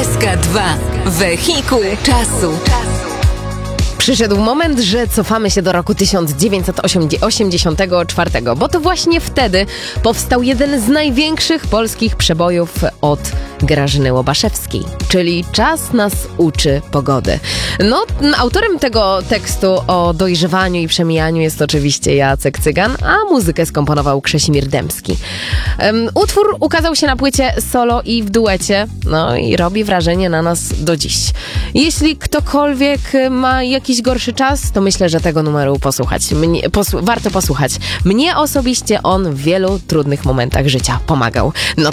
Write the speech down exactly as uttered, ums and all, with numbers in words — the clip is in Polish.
S K dwa. Wehikuł czasu. Przyszedł moment, że cofamy się do roku tysiąc dziewięćset osiemdziesiątego czwartego, bo to właśnie wtedy powstał jeden z największych polskich przebojów od Grażyny Łobaszewskiej, czyli Czas nas uczy pogody. No, autorem tego tekstu o dojrzewaniu i przemijaniu jest oczywiście Jacek Cygan, a muzykę skomponował Krzesimir Dębski. Um, utwór ukazał się na płycie solo i w duecie, no i robi wrażenie na nas do dziś. Jeśli ktokolwiek ma jakiś gorszy czas, to myślę, że tego numeru posłuchać. Mnie, posłu- warto posłuchać. Mnie osobiście on w wielu trudnych momentach życia pomagał. No